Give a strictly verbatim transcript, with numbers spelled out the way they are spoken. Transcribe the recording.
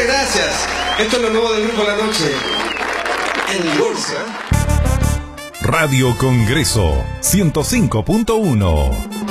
Muchas gracias. Esto es lo nuevo del Grupo La Noche. El Dulce. Radio Congreso ciento cinco punto uno.